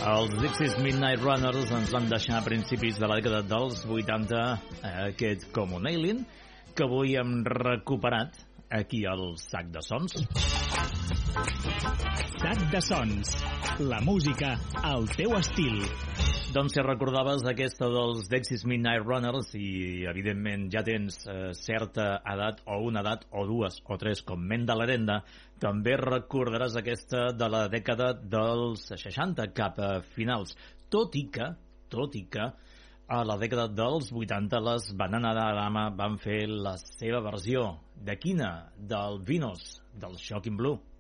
Els Dixie's Midnight Runners ens van deixar a principis de la dècada dels 80 aquest Common Alien, que avui hem recuperat aquí al Sac de Sons. Sac de Sons, la música al teu estil. Doncs si recordaves aquesta dels Dixie's Midnight Runners i evidentment ja tens certa edat o una edat o dues o tres com ment de l'herenda, també recordaràs aquesta de la dècada dels 60 cap a finals, tot i que a la dècada dels 80 les Banana Dama van fer la seva versió de quina? Del Venus, del Shocking Blue.